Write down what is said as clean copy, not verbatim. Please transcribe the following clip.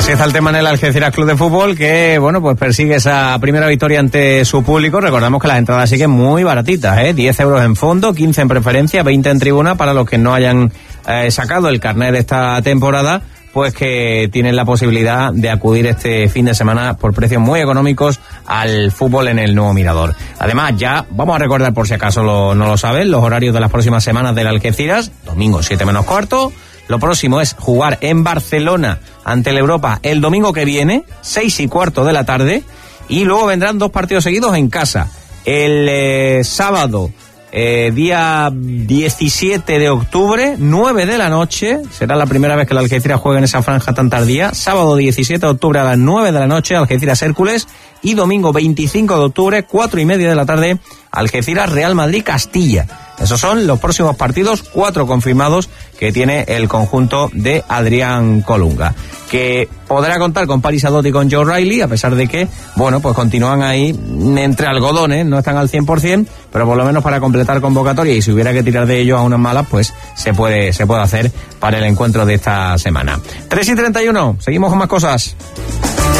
Así está el tema en el Algeciras Club de Fútbol, que bueno, pues persigue esa primera victoria ante su público. Recordamos que las entradas siguen muy baratitas, 10 euros en fondo, 15 en preferencia, 20 en tribuna para los que no hayan sacado el carnet de esta temporada, pues que tienen la posibilidad de acudir este fin de semana por precios muy económicos al fútbol en el Nuevo Mirador. Además, ya vamos a recordar, por si acaso no lo saben, los horarios de las próximas semanas del Algeciras. Domingo 7 menos cuarto. Lo próximo es jugar en Barcelona ante el Europa el domingo que viene, 6:15 de la tarde, y luego vendrán 2 partidos seguidos en casa. El sábado, día 17 de octubre, 9 de la noche, será la primera vez que el Algeciras juegue en esa franja tan tardía. Sábado 17 de octubre a las 9 de la noche, Algeciras Hércules, y domingo 25 de octubre, 4:30 de la tarde, Algeciras Real Madrid Castilla. Esos son los próximos partidos, 4 confirmados que tiene el conjunto de Adrián Colunga, que podrá contar con Paris Adot y con Joe Riley, a pesar de que, bueno, pues continúan ahí entre algodones, no están al 100%, pero por lo menos para completar convocatoria, y si hubiera que tirar de ellos a unas malas, pues se puede hacer para el encuentro de esta semana. 3:31, seguimos con más cosas.